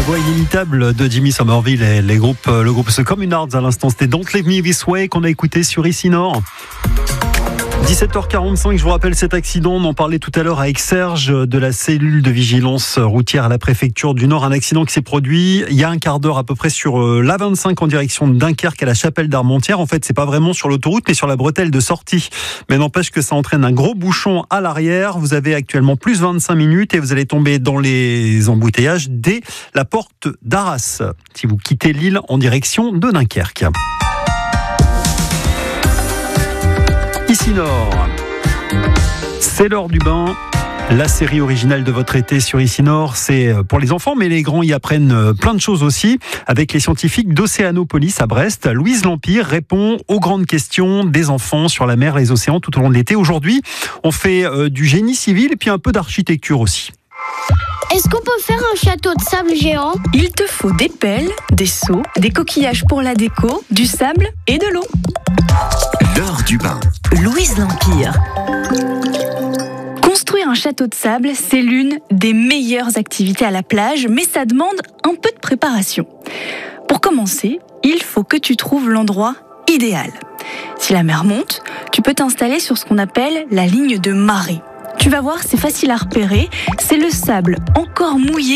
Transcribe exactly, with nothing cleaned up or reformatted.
voix inimitable de Jimmy Somerville et les groupes, le groupe The Communards à l'instant. C'était Don't Leave Me This Way qu'on a écouté sur Ici Nord. dix-sept heures quarante-cinq, je vous rappelle cet accident, on en parlait tout à l'heure avec Serge de la cellule de vigilance routière à la préfecture du Nord. Un accident qui s'est produit il y a un quart d'heure à peu près sur l'A vingt-cinq en direction de Dunkerque à la Chapelle d'Armentières. En fait, c'est pas vraiment sur l'autoroute mais sur la bretelle de sortie. Mais n'empêche que ça entraîne un gros bouchon à l'arrière. Vous avez actuellement plus vingt-cinq minutes et vous allez tomber dans les embouteillages dès la porte d'Arras si vous quittez l'île en direction de Dunkerque. Ici Nord, c'est l'heure du bain. La série originale de votre été sur Ici Nord, c'est pour les enfants, mais les grands y apprennent plein de choses aussi. Avec les scientifiques d'Océanopolis à Brest, Louise Lampire répond aux grandes questions des enfants sur la mer, les océans tout au long de l'été. Aujourd'hui, on fait du génie civil et puis un peu d'architecture aussi. Est-ce qu'on peut faire un château de sable géant ? Il te faut des pelles, des seaux, des coquillages pour la déco, du sable et de l'eau. L'heure du bain. Louise Lampire. Construire un château de sable, c'est l'une des meilleures activités à la plage, mais ça demande un peu de préparation. Pour commencer, il faut que tu trouves l'endroit idéal. Si la mer monte, tu peux t'installer sur ce qu'on appelle la ligne de marée. Tu vas voir, c'est facile à repérer, c'est le sable encore mouillé